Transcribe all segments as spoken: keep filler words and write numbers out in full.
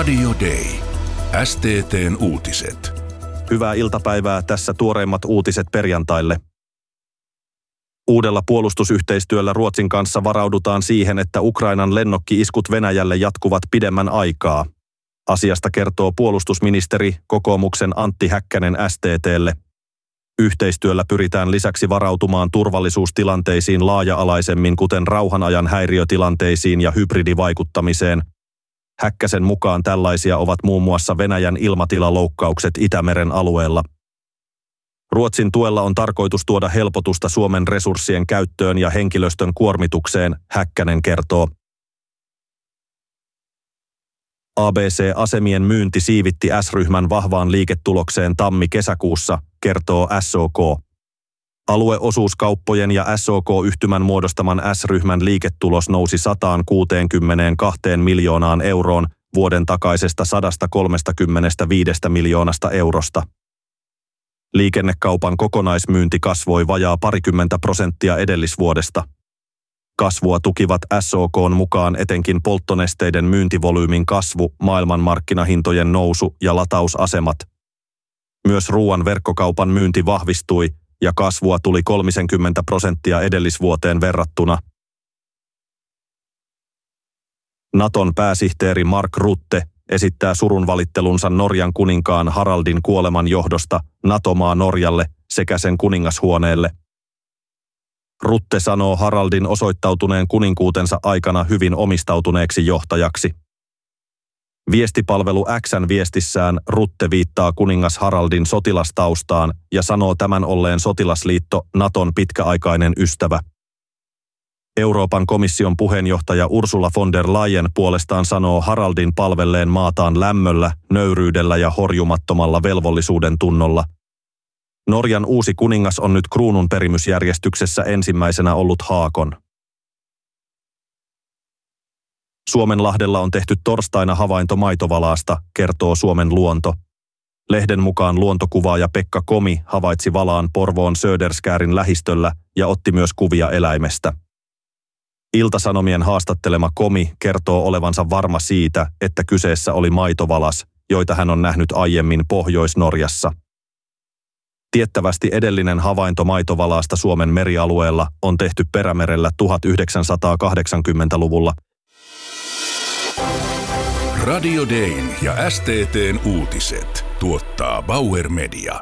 Radio Day. S T T:n uutiset. Hyvää iltapäivää, tässä tuoreimmat uutiset perjantaille. Uudella puolustusyhteistyöllä Ruotsin kanssa varaudutaan siihen, että Ukrainan lennokki-iskut Venäjälle jatkuvat pidemmän aikaa. Asiasta kertoo puolustusministeri kokoomuksen Antti Häkkänen S T T:lle. Yhteistyöllä pyritään lisäksi varautumaan turvallisuustilanteisiin laaja-alaisemmin, kuten rauhanajan häiriötilanteisiin ja hybridivaikuttamiseen. Häkkäsen mukaan tällaisia ovat muun muassa Venäjän ilmatilaloukkaukset Itämeren alueella. Ruotsin tuella on tarkoitus tuoda helpotusta Suomen resurssien käyttöön ja henkilöstön kuormitukseen, Häkkänen kertoo. A B C-asemien myynti siivitti S-ryhmän vahvaan liiketulokseen tammi-kesäkuussa, kertoo S O K. Alueosuuskauppojen ja S O K-yhtymän muodostaman S-ryhmän liiketulos nousi sata kuusikymmentäkaksi miljoonaan euroon vuoden takaisesta sata kolmekymmentäviisi miljoonasta eurosta. Liikennekaupan kokonaismyynti kasvoi vajaa parikymmentä prosenttia edellisvuodesta. Kasvua tukivat S O K:n mukaan etenkin polttonesteiden myyntivolyymin kasvu, maailmanmarkkinahintojen nousu ja latausasemat. Myös ruoan verkkokaupan myynti vahvistui ja kasvua tuli kolmekymmentä prosenttia edellisvuoteen verrattuna. Naton pääsihteeri Mark Rutte esittää surunvalittelunsa Norjan kuninkaan Haraldin kuoleman johdosta NATO-maa Norjalle sekä sen kuningashuoneelle. Rutte sanoo Haraldin osoittautuneen kuninkuutensa aikana hyvin omistautuneeksi johtajaksi. Viestipalvelu X:n viestissään Rutte viittaa kuningas Haraldin sotilastaustaan ja sanoo tämän olleen sotilasliitto Naton pitkäaikainen ystävä. Euroopan komission puheenjohtaja Ursula von der Leyen puolestaan sanoo Haraldin palvelleen maataan lämmöllä, nöyryydellä ja horjumattomalla velvollisuuden tunnolla. Norjan uusi kuningas on nyt kruununperimysjärjestyksessä ensimmäisenä ollut Haakon. Suomenlahdella on tehty torstaina havainto maitovalaasta, kertoo Suomen Luonto. Lehden mukaan luontokuvaaja Pekka Komi havaitsi valaan Porvoon Söderskäärin lähistöllä ja otti myös kuvia eläimestä. Ilta-Sanomien haastattelema Komi kertoo olevansa varma siitä, että kyseessä oli maitovalas, joita hän on nähnyt aiemmin Pohjois-Norjassa. Tiettävästi edellinen havainto maitovalaasta Suomen merialueella on tehty Perämerellä tuhatyhdeksänsataakahdeksankymmentäluvulla. Radio Dayn ja S T T:n uutiset tuottaa Bauer Media.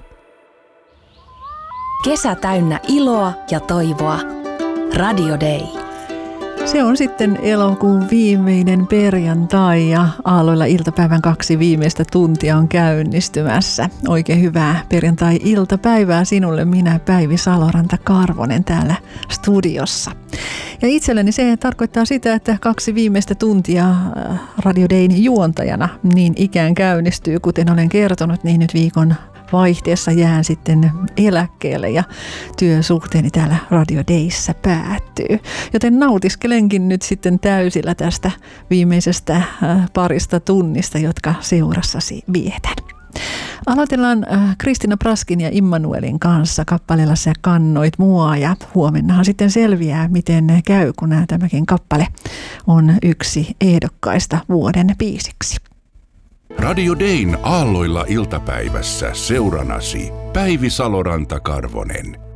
Kesä täynnä iloa ja toivoa. Radio Day. Se on sitten elokuun viimeinen perjantai ja aalloilla iltapäivän kaksi viimeistä tuntia on käynnistymässä. Oikein hyvää perjantai-iltapäivää sinulle, minä Päivi Saloranta-Karvonen täällä studiossa. Ja itselleni se tarkoittaa sitä, että kaksi viimeistä tuntia Radio Dayn juontajana niin ikään käynnistyy, kuten olen kertonut, niin nyt viikon vaihteessa jään sitten eläkkeelle ja työsuhteeni täällä Radio Dayssä päättyy. Joten nautiskelenkin nyt sitten täysillä tästä viimeisestä parista tunnista, jotka seurassasi vietän. Aloitellaan Kristiina Praskin ja Immanuelin kanssa kappaleella Sä kannoit mua, ja huomennahan sitten selviää, miten käy, kun tämäkin kappale on yksi ehdokkaista vuoden biisiksi. Radio Dayn aalloilla iltapäivässä seuranasi Päivi Saloranta-Karvonen.